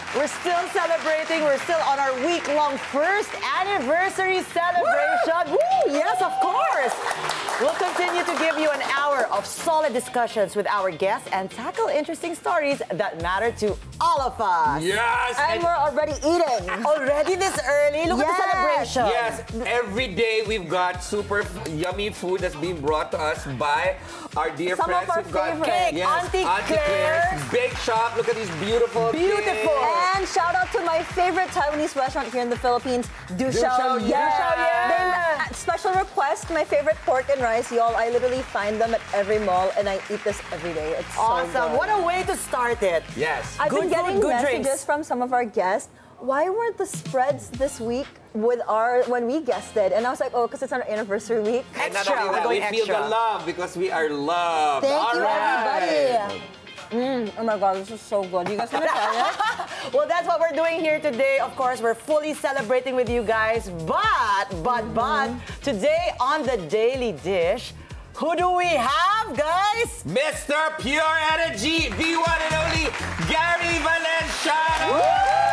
We're still celebrating. We're still on our week-long first anniversary celebration. Woo! Yes, of course. We'll continue to give you an hour of solid discussions with our guests and tackle interesting stories that matter to all of us. Yes! And we're already eating. Already this early? Look at the celebration. Yes, every day we've got super yummy food that's being brought to us by our dear Some friends. of our We've got favorites. Cake, Auntie Claire's Bake Shop. Look at these beautiful Beautiful. cakes. And shout out to my favorite Taiwanese restaurant here in the Philippines, Du Xiao Xiao Yan. Yan. Du Xiao Yan. Then, special request, my favorite pork and rice, y'all. I literally find them at every mall and I eat this every day. It's Awesome. so good. What a way to start it. Yes. I've Good been getting food, good messages drinks. from some of our guests. Why weren't the spreads this week when we guested? And I was like, oh, because it's our anniversary week. And not Extra. only We're that, going we feel the extra. love because we are loved. Thank All you, right. everybody. Oh my God, this is so good. You guys want to try it? Well, that's what we're doing here today. Of course, we're fully celebrating with you guys. But, today on the Daily Dish, who do we have, guys? Mr. Pure Energy, the one and only Gary Valencia.